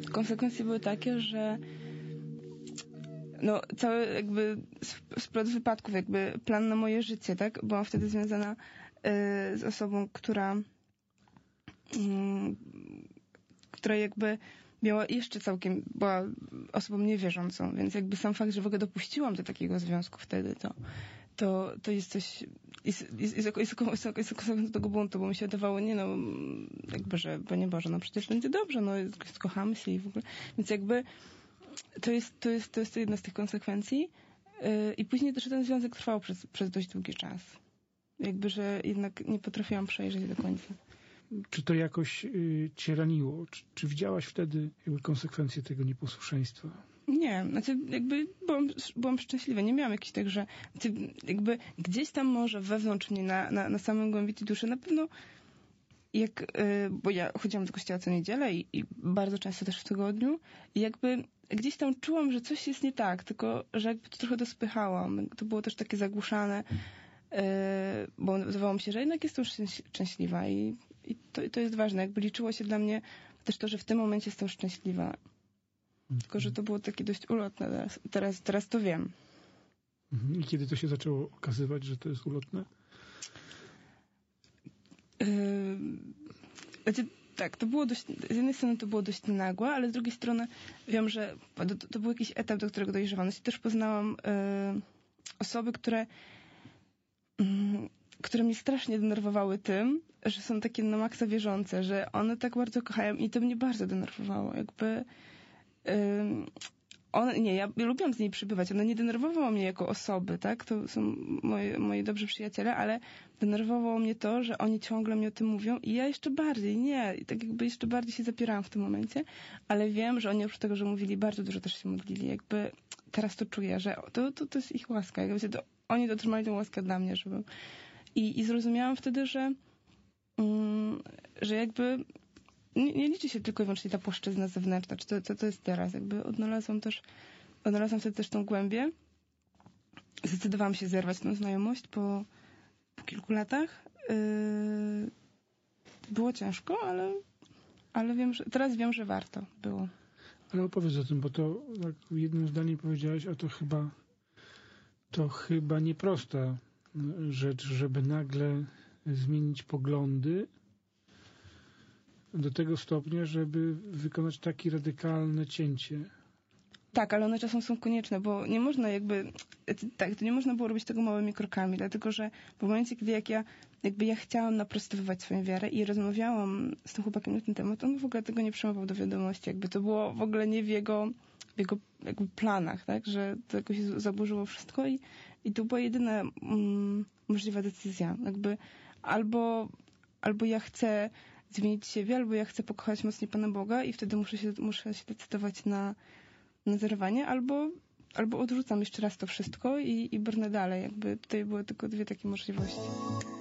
konsekwencje były takie, że no, cały jakby splot wypadków, jakby plan na moje życie, tak? Byłam wtedy związana z osobą, która jakby była osobą niewierzącą, więc jakby sam fakt, że w ogóle dopuściłam do takiego związku wtedy, to jest coś, jest konsekwencją tego buntu, bo mi się wydawało, jakby, że, Panie Boże, no przecież będzie dobrze, no kochamy się i w ogóle, więc jakby to jest jedna z tych konsekwencji. I później też ten związek trwał przez dość długi czas. Jakby, że jednak nie potrafiłam przejrzeć do końca. Czy to jakoś cię raniło? Czy widziałaś wtedy jakby konsekwencje tego nieposłuszeństwa? Nie, znaczy jakby byłam szczęśliwa. Nie miałam jakichś tak, że jakby gdzieś tam może wewnątrz mnie na samym głębi duszy na pewno bo ja chodziłam do kościoła co niedzielę i bardzo często też w tygodniu i jakby gdzieś tam czułam, że coś jest nie tak, tylko że jakby to trochę dospychałam. To było też takie zagłuszane, bo wydawało mi się, że jednak jestem szczęśliwa i to jest ważne. Jakby liczyło się dla mnie też to, że w tym momencie jestem szczęśliwa. Tylko, że to było takie dość ulotne. Teraz to wiem. I kiedy to się zaczęło okazywać, że to jest ulotne? Znaczy, tak, to było z jednej strony to było dość nagłe, ale z drugiej strony wiem, że to był jakiś etap, do którego dojrzewam. Też poznałam osoby, które mnie strasznie denerwowały tym, że są takie na maksa wierzące, że one tak bardzo kochają i to mnie bardzo denerwowało. Jakby ja lubiłam z niej przybywać, ona nie denerwowała mnie jako osoby, tak? To są moi dobrzy przyjaciele, ale denerwowało mnie to, że oni ciągle mi o tym mówią i ja jeszcze bardziej, i tak jakby jeszcze bardziej się zapierałam w tym momencie, ale wiem, że oni oprócz tego, że mówili, bardzo dużo też się modlili, jakby teraz to czuję, że to jest ich łaska, jakby oni dotrzymali tę łaskę dla mnie, żebym i zrozumiałam wtedy, że jakby nie liczy się tylko i wyłącznie ta płaszczyzna zewnętrzna, czy to jest teraz. Jakby odnalazłam wtedy też tą głębię. Zdecydowałam się zerwać tę znajomość po kilku latach. Było ciężko, ale teraz wiem, że warto było. Ale opowiedz o tym, bo to tak jednym zdaniem powiedziałaś, a to chyba nieprosta rzecz, żeby nagle zmienić poglądy do tego stopnia, żeby wykonać takie radykalne cięcie. Tak, ale one czasem są konieczne, bo nie można to nie można było robić tego małymi krokami, dlatego że w momencie, kiedy ja chciałam naprostowywać swoją wiarę i rozmawiałam z tym chłopakiem na ten temat, on w ogóle tego nie przyjmował do wiadomości, jakby to było w ogóle nie w jego jakby planach, tak, że to jakoś zaburzyło wszystko i to była jedyna możliwa decyzja, jakby albo ja chcę zmienić siebie, albo ja chcę pokochać mocniej Pana Boga i wtedy muszę się decydować na zerwanie, albo odrzucam jeszcze raz to wszystko i brnę dalej. Jakby tutaj były tylko dwie takie możliwości.